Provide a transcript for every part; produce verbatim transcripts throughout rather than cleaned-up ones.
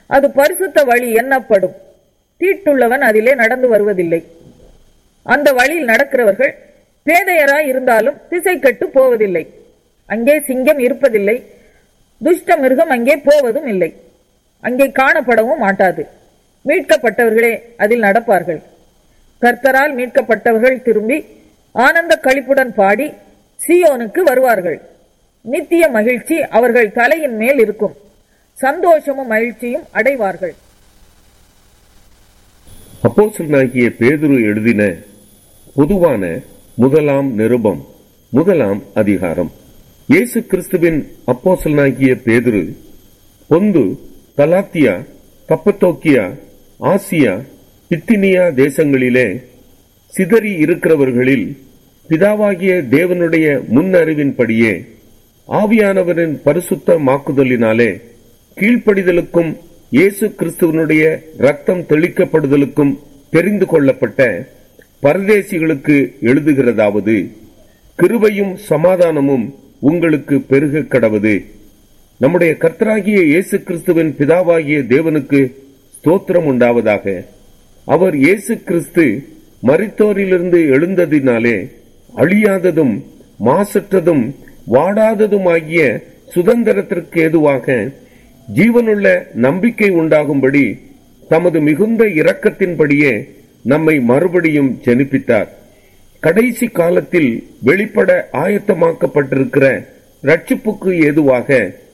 அது பரிசுத்த வழி எண்ணப்படும். தீட்டுள்ளவன் அதிலே நடந்து வருவதில்லை. அந்த வழியில் நடக்கிறவர்கள் பேதையராய் இருந்தாலும் திசை கெட்டு போவதில்லை. அங்கே சிங்கம் இருப்பதில்லை, துஷ்ட மிருகம் அங்கே போவதும் இல்லை, அங்கே காணப்படவும் மாட்டாது. மீட்கப்பட்டவர்களே அதில் நடப்பார்கள். கர்த்தரால் மீட்கப்பட்டவர்கள் திரும்பி ஆனந்த களிப்புடன் பாடி சீயோனுக்கு வருவார்கள். நித்திய மகிழ்ச்சி அவர்கள் தலையின் மேல் இருக்கும். சந்தோஷமும் மகிழ்ச்சியும் அடைவார்கள். அப்போஸ்தலனாகிய பேதுரு எழுதின பொதுவான முதலாம் நிருபம், முதலாம் அதிகாரம். இயேசு கிறிஸ்துவின் அப்போஸ்தலனாகிய பேதுரு பொந்து, கலாத்தியா, கப்பத்தோக்கியா, ஆசியா, பித்தினியா தேசங்களிலே சிதறி இருக்கிறவர்களில் பிதாவாகிய தேவனுடைய முன்னறிவின்படியே ஆவியானவரின் பரிசுத்த மாக்குதலினாலே கீழ்ப்படிதலுக்கும் இயேசு கிறிஸ்துவனுடைய இரத்தம் தெளிக்கப்படுதலுக்கும் தெரிந்து கொள்ளப்பட்ட பரதேசிகளுக்கு எழுதுகிறதாவது, கிருபையும் சமாதானமும் உங்களுக்கு பெருக கடவது. நம்முடைய கர்த்தராகிய இயேசு கிறிஸ்துவின் பிதாவாகிய தேவனுக்கு ஸ்தோத்திரம் உண்டாவதாக. அவர் இயேசு கிறிஸ்து மரித்தோரிலிருந்து எழுந்ததினாலே அழியாததும் மாசற்றதும் வாடாததுமாகிய சுதந்திரத்திற்கு ஏதுவாக ஜீவனுள்ள நம்பிக்கை உண்டாகும்படி தமது மிகுந்த இரக்கத்தின்படியே நம்மை மறுபடியும் ஜெனிப்பித்தார். கடைசி காலத்தில் வெளிப்பட ஆயத்தமாக்கப்பட்டிருக்கிற ரட்சிப்புக்கு ஏதுவாக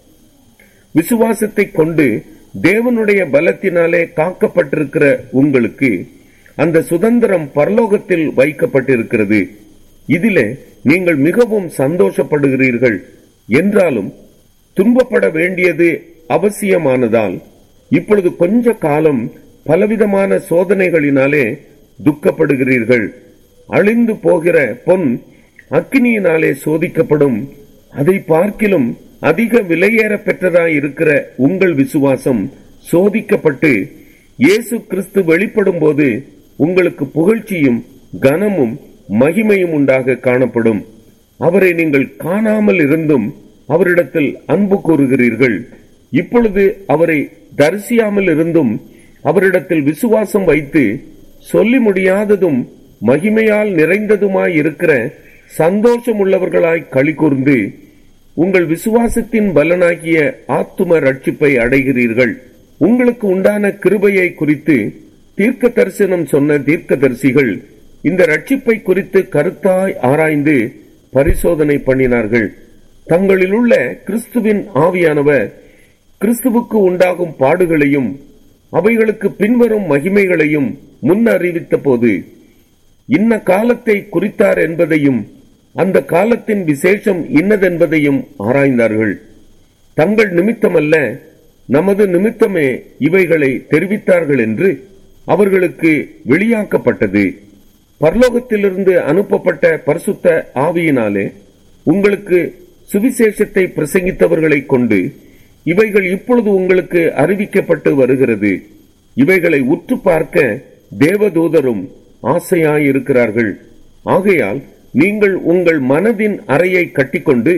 விசுவாசத்தை கொண்டு தேவனுடைய பலத்தினாலே காக்கப்பட்டிருக்கிற உங்களுக்கு அந்த சுதந்திரம் பரலோகத்தில் வைக்கப்பட்டிருக்கிறது. இதிலே நீங்கள் மிகவும் சந்தோஷப்படுகிறீர்கள். என்றாலும் துன்பப்பட வேண்டியது அவசியமானதால் இப்பொழுது கொஞ்ச காலம் பலவிதமான சோதனைகளினாலே துக்கப்படுகிறீர்கள். அழிந்து போகிற பொன் அக்கினியினாலே சோதிக்கப்படும். அதை பார்க்கிலும் அதிக விலையேற பெற்றதாய் இருக்கிற உங்கள் விசுவாசம் சோதிக்கப்பட்டு இயேசு கிறிஸ்து வெளிப்படும் போது உங்களுக்கு புகழ்ச்சியும் கனமும் மகிமையும் உண்டாக காணப்படும். அவரை நீங்கள் காணாமல் இருந்தும் அவரிடத்தில் அன்பு கூறுகிறீர்கள். இப்பொழுது அவரை தரிசியாமல் இருந்தும் அவரிடத்தில் விசுவாசம் வைத்து சொல்லி முடியாததும் மகிமையால் நிறைந்ததுமாய் இருக்கிற சந்தோஷம் உள்ளவர்களாய் களி கூர்ந்து உங்கள் விசுவாசத்தின் பலனாகிய ஆத்தும ரட்சிப்பை அடைகிறீர்கள். உங்களுக்கு உண்டான கிருபையை குறித்து தீர்க்க தரிசனம் சொன்ன தீர்க்க தரிசிகள் இந்த ரட்சிப்பை குறித்து கருத்தாய் ஆராய்ந்து பரிசோதனை பண்ணினார்கள். தங்களில் உள்ள கிறிஸ்துவின் ஆவியானவர் கிறிஸ்துவுக்கு உண்டாகும் பாடுகளையும் அவைகளுக்கு பின்வரும் மகிமைகளையும் முன் அறிவித்த போது இன்ன காலத்தை குறித்தார் என்பதையும் அந்த காலத்தின் விசேஷம் இன்னதென்பதையும் ஆராய்ந்தார்கள். தங்கள் நிமித்தமல்ல, நமது நிமித்தமே இவைகளை தெரிவித்தார்கள் என்று அவர்களுக்கு வெளியாக்கப்பட்டது. பரலோகத்திலிருந்து அனுப்பப்பட்ட பரிசுத்த ஆவியினாலே உங்களுக்கு சுவிசேஷத்தை பிரசங்கித்தவர்களை கொண்டு இவைகள் இப்பொழுது உங்களுக்கு அறிவிக்கப்பட்டு வருகிறது. இவைகளை உற்று பார்க்க தேவதூதரும் ஆசையாயிருக்கிறார்கள். ஆகையால் நீங்கள் உங்கள் மனதின் அறையை கட்டிக்கொண்டு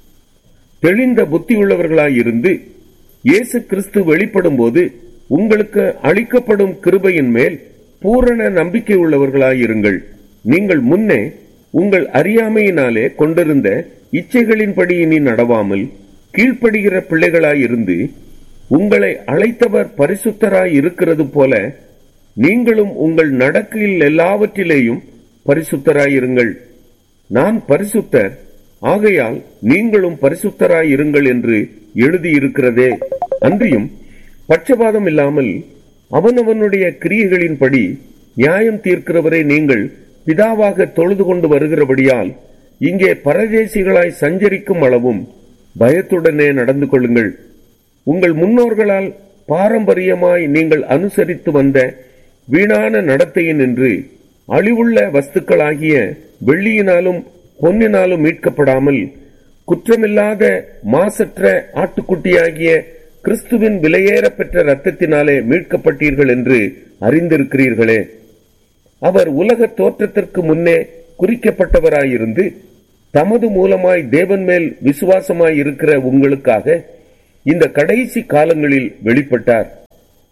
தெளிந்த புத்தியுள்ளவர்களாயிருந்து இயேசு கிறிஸ்து வெளிப்படும் போது உங்களுக்கு அளிக்கப்படும் கிருபையின் மேல் பூரண நம்பிக்கை உள்ளவர்களாயிருங்கள். நீங்கள் முன்னே உங்கள் அறியாமையினாலே கொண்டிருந்த இச்சைகளின்படி இனி நடவாமல் கீழ்ப்படுகிற பிள்ளைகளாயிருந்து உங்களை அழைத்தவர் பரிசுத்தராய் இருக்கிறது போல நீங்களும் உங்கள் நடக்கையில் எல்லாவற்றிலேயும் பரிசுத்தராயிருங்கள். நான் பரிசுத்தர், ஆகையால் நீங்களும் பரிசுத்தராயிருங்கள் என்று எழுதியிருக்கிறதே. அன்றியும் பட்சபாதம் இல்லாமல் அவனவனுடைய கிரியைகளின்படி நியாயம் தீர்க்கிறவரை நீங்கள் பிதாவாக தொழுது கொண்டு வருகிறபடியால் இங்கே பரதேசிகளாய் சஞ்சரிக்கும் அளவும் பயத்துடனே நடந்து கொள்ளுங்கள். உங்கள் முன்னோர்களால் பாரம்பரியமாய் நீங்கள் அனுசரித்து வந்த வீணான நடத்தையினின்று அழிவுள்ள வஸ்துக்களாகிய வெள்ளியினாலும் பொன்னினாலும் மீட்கப்படாமல் குற்றமில்லாத மாசற்ற ஆட்டுக்குட்டியாகிய கிறிஸ்துவின் விலையேற பெற்ற இரத்தத்தினாலே மீட்கப்பட்டீர்கள் என்று அறிந்திருக்கிறீர்களே. அவர் உலக தோற்றத்திற்கு முன்னே குறிக்கப்பட்டவராயிருந்து தமது மூலமாய் தேவன் மேல் விசுவாசமாய் இருக்கிற உங்களுக்காக இந்த கடைசி காலங்களில் வெளிப்பட்டார்.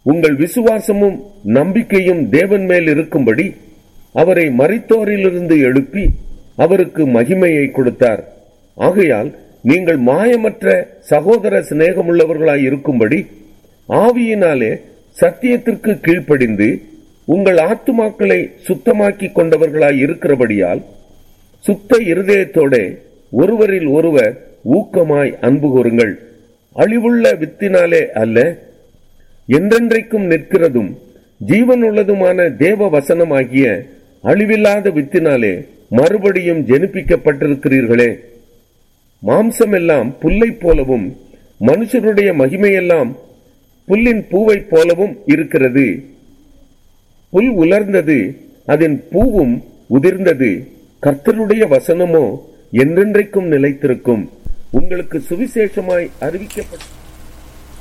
உங்கள் விசுவாசமும் நம்பிக்கையும் தேவன் மேல் இருக்கும்படி அவரை மரித்தோரிலிருந்து எழுப்பி அவருக்கு மகிமையை கொடுத்தார். ஆகையால் நீங்கள் மாயமற்ற சகோதர சிநேகமுள்ளவர்களாய் இருக்கும்படி ஆவியினாலே சத்தியத்திற்கு கீழ்ப்படிந்து உங்கள் ஆத்துமாக்களை சுத்தமாக்கி கொண்டவர்களாய் இருக்கிறபடியால் சுத்த இருதயத்தோட ஒருவரில் ஒருவர் ஊக்கமாய் அன்பு கூறுங்கள். அழிவுள்ள வித்தினாலே அல்ல, என்றென்றைக்கும் நிற்கிறதும் ஜீவனுள்ளதுமான தேவ வசனமாகிய அழிவில்லாத வித்தினாலே மறுபடியும் ஜெனிப்பிக்கப்பட்டிருக்கிறீர்களே. மாம்சமெல்லாம் புல்லை போலவும் மனுஷருடைய மகிமையெல்லாம் புல்லின் பூவை போலவும் இருக்கிறது. புல் உலர்ந்தது, அதன் பூவும் உதிர்ந்தது. கர்த்தருடைய வசனமோ என்றென்றைக்கும் நிலைத்திருக்கும். உங்களுக்கு சுவிசேஷமாய் அறிவிக்கப்பட்ட